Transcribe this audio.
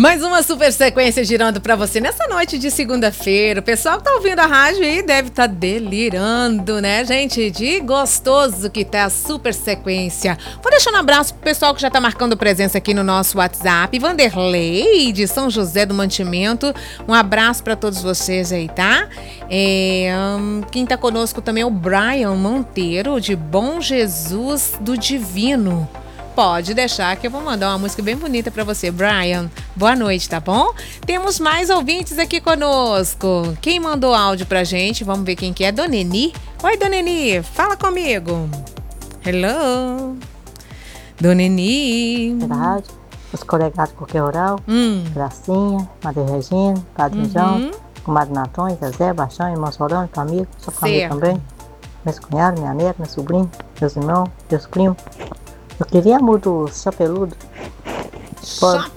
Mais uma super sequência girando pra você nessa noite de segunda-feira. O pessoal que tá ouvindo a rádio aí deve estar delirando, né, gente? De gostoso que tá a super sequência. Vou deixar um abraço pro pessoal que já tá marcando presença aqui no nosso WhatsApp. Vanderlei, de São José do Mantimento. Um abraço pra todos vocês aí, tá? Quem tá conosco também é o Brian Monteiro, de Bom Jesus do Divino. Pode deixar que eu vou mandar uma música bem bonita pra você, Brian. Boa noite, tá bom? Temos mais ouvintes aqui conosco. Quem mandou áudio pra gente? Vamos ver quem que é. Dona Eni. Oi, Dona Eni. Fala comigo. Hello. Dona Eni. Da rádio, os colegados do Coqueiro Rural, Gracinha, Madre Regina, Padre João, Comadre Naton, Zezé, Baixão, irmão Solano, família, sua família também. Meus cunhados, minha neta, meu sobrinho, meus irmãos, meus primos. Eu queria a do Chapeludo.